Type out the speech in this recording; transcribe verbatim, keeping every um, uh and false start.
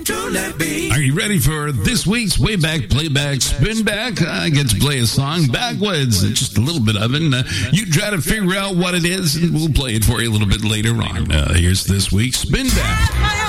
Are you ready for this week's Way Back Playback Spin Back? I get to play a song backwards, just a little bit of it. And, uh, you try to figure out what it is, and we'll play it for you a little bit later on. Uh, here's this week's Spin Back.